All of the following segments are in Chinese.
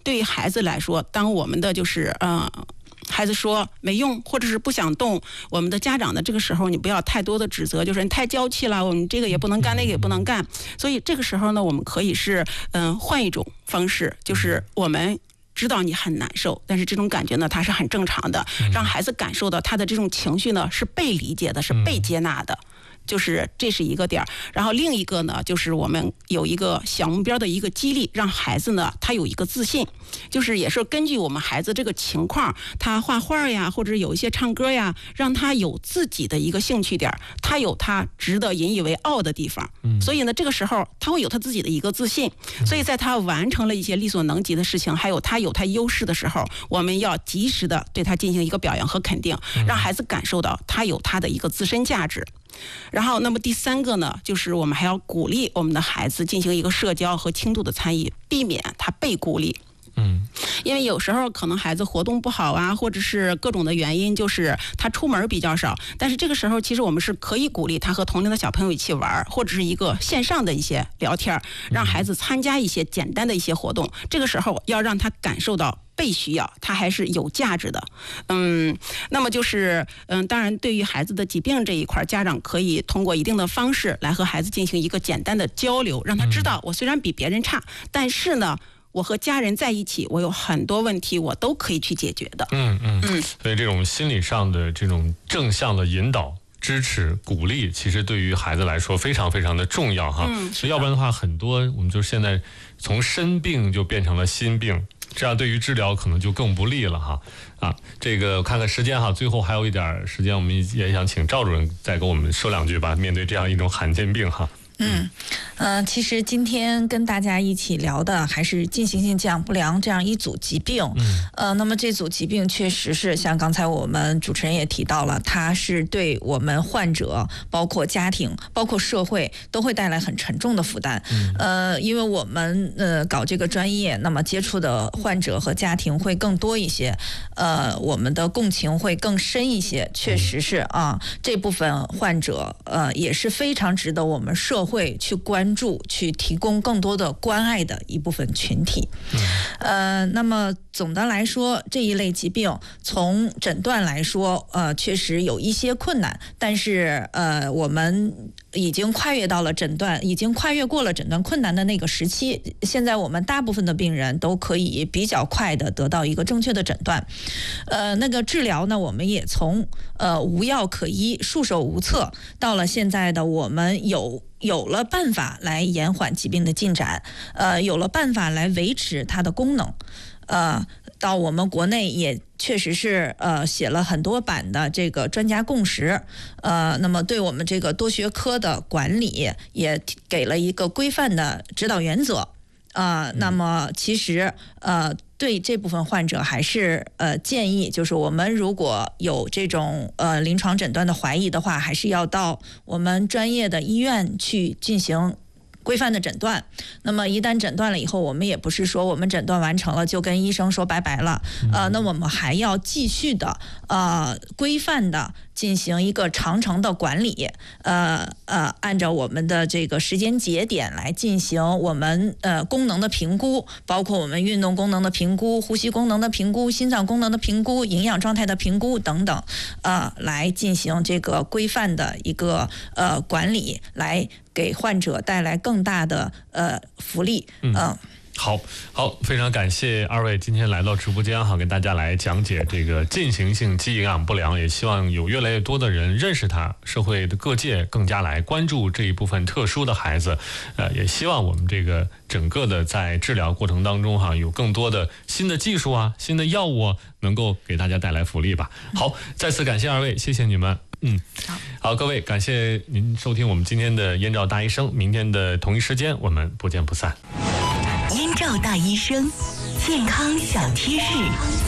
对于孩子来说，当我们的就是孩子说没用或者是不想动，我们的家长呢这个时候你不要太多的指责，就是你太娇气了，我们这个也不能干，那个也不能干。所以这个时候呢，我们可以是换一种方式，就是我们知道你很难受，但是这种感觉呢它是很正常的，让孩子感受到他的这种情绪呢是被理解的，是被接纳的。就是这是一个点，然后另一个呢，就是我们有一个小目标的一个激励，让孩子呢他有一个自信，就是也是根据我们孩子这个情况，他画画呀，或者有一些唱歌呀，让他有自己的一个兴趣点，他有他值得引以为傲的地方。所以呢，这个时候他会有他自己的一个自信。所以在他完成了一些力所能及的事情，还有他有他优势的时候，我们要及时的对他进行一个表扬和肯定，让孩子感受到他有他的一个自身价值。然后那么第三个呢，就是我们还要鼓励我们的孩子进行一个社交和轻度的参与，避免他被孤立。因为有时候可能孩子活动不好啊，或者是各种的原因，就是他出门比较少，但是这个时候其实我们是可以鼓励他和同龄的小朋友一起玩，或者是一个线上的一些聊天，让孩子参加一些简单的一些活动。这个时候要让他感受到被需要，他还是有价值的。那么就是当然对于孩子的疾病这一块，家长可以通过一定的方式来和孩子进行一个简单的交流，让他知道我虽然比别人差，但是呢我和家人在一起，我有很多问题我都可以去解决的。 所以这种心理上的这种正向的引导、支持、鼓励，其实对于孩子来说非常非常的重要哈。要不然的话，很多我们就现在从身病就变成了心病，这样对于治疗可能就更不利了哈。这个看看时间哈，最后还有一点时间，我们也想请赵主任再跟我们说两句吧。面对这样一种罕见病哈。 其实今天跟大家一起聊的还是进行性寄养不良这样一组疾病。那么这组疾病确实是像刚才我们主持人也提到了，它是对我们患者、包括家庭、包括社会都会带来很沉重的负担。因为我们搞这个专业，那么接触的患者和家庭会更多一些，我们的共情会更深一些。确实是这部分患者也是非常值得我们社会去关注、去提供更多的关爱的一部分群体。那么总的来说，这一类疾病从诊断来说，确实有一些困难，但是我们已经跨越过了诊断困难的那个时期。现在我们大部分的病人都可以比较快的得到一个正确的诊断。那个治疗呢，我们也从无药可医、束手无策，到了现在的我们有了办法来延缓疾病的进展，有了办法来维持它的功能。到我们国内也确实是写了很多版的这个专家共识，那么对我们这个多学科的管理也给了一个规范的指导原则。那么其实对这部分患者还是建议，就是我们如果有这种临床诊断的怀疑的话，还是要到我们专业的医院去进行规范的诊断。那么一旦诊断了以后，我们也不是说我们诊断完成了就跟医生说拜拜了，那我们还要继续的规范的进行一个长程的管理，按照我们的这个时间节点来进行我们功能的评估，包括我们运动功能的评估、呼吸功能的评估、心脏功能的评估、营养状态的评估等等，来进行这个规范的一个管理，来给患者带来更大的福利。 好，非常感谢二位今天来到直播间哈，跟大家来讲解这个进行性肌营养不良，也希望有越来越多的人认识它，社会的各界更加来关注这一部分特殊的孩子，也希望我们这个整个的在治疗过程当中哈，有更多的新的技术啊、新的药物啊，能够给大家带来福利吧。好，再次感谢二位，谢谢你们。好，各位，感谢您收听我们今天的燕赵大医生，明天的同一时间我们不见不散。 燕赵大医生，健康小贴士。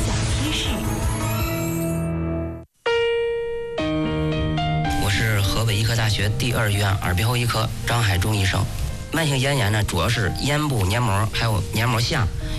我是河北医科大学第2医院耳鼻喉医科张海忠医生。慢性咽炎呢，主要是咽部黏膜还有黏膜下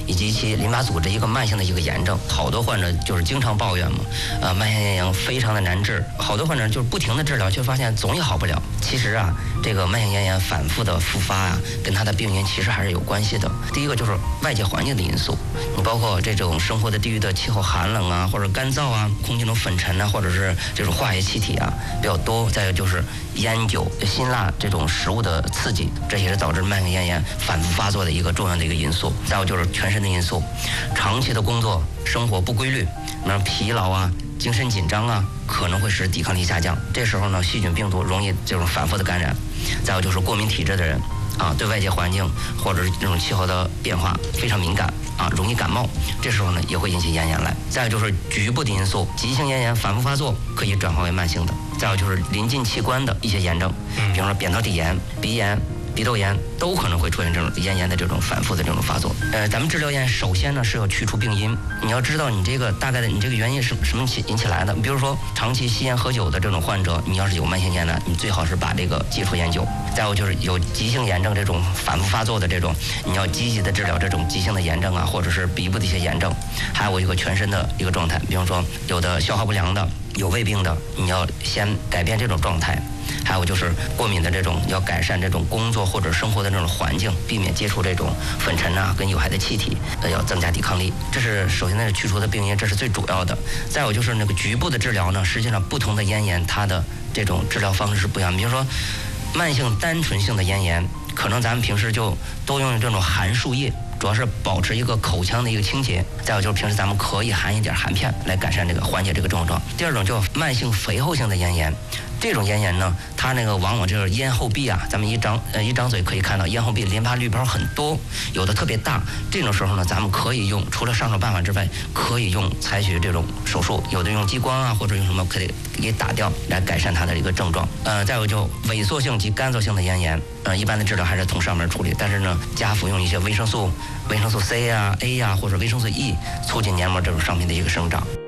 以及其淋巴组织一个慢性的一个炎症。好多患者就是经常抱怨嘛，慢性咽炎非常的难治，好多患者就是不停的治疗，却发现总也好不了。其实啊，这个慢性咽炎反复的复发啊，跟它的病因其实还是有关系的。第一个就是外界环境的因素，你包括这种生活的地域的气候寒冷啊，或者干燥啊，空气中粉尘啊，或者是这种化学气体啊比较多。再有就是烟酒、辛辣这种食物的刺激，这也是导致慢性咽炎反复发作的一个重要的一个因素。再有就是全身的因素，长期的工作生活不规律，疲劳啊、精神紧张啊，可能会使抵抗力下降。这时候呢，细菌病毒容易这种反复的感染。再有就是过敏体质的人啊，对外界环境或者是这种气候的变化非常敏感啊，容易感冒，这时候呢也会引起咽炎来。再有就是局部的因素，急性咽炎反复发作可以转化为慢性的。再有就是临近器官的一些炎症，比方说扁桃体炎、鼻炎、鼻窦炎都可能会出现这种咽炎的这种反复的这种发作。咱们治疗咽，首先呢是要去除病因，你要知道你这个大概的你这个原因是什么引起来的。比如说长期吸烟喝酒的这种患者，你要是有慢性咽炎，你最好是把这个戒除烟酒。再有就是有急性炎症这种反复发作的这种，你要积极的治疗这种急性的炎症啊，或者是鼻部的一些炎症。还有一个全身的一个状态，比方说有的消化不良的，有胃病的，你要先改变这种状态。还有就是过敏的这种，要改善这种工作或者生活的这种环境，避免接触这种粉尘啊跟有害的气体，要增加抵抗力。这是首先呢是去除的病因，这是最主要的。再有就是那个局部的治疗呢，实际上不同的咽炎它的这种治疗方式是不一样。比如说慢性单纯性的咽炎，可能咱们平时就多用这种含漱液，主要是保持一个口腔的一个清洁。再有就是平时咱们可以含一点含片来改善这个缓解这个症状。第二种叫慢性肥厚性的咽炎，这种咽炎呢，它那个往往就是咽后壁啊，咱们一张嘴可以看到咽后壁淋巴滤泡很多，有的特别大。这种时候呢，咱们可以用除了上手办法之外，可以用采取这种手术，有的用激光啊，或者用什么可以给打掉，来改善它的一个症状。再有就萎缩性及干燥性的咽炎，一般的治疗还是从上面处理，但是呢，加服用一些维生素 C 啊、A 啊或者维生素 E， 促进黏膜这种上面的一个生长。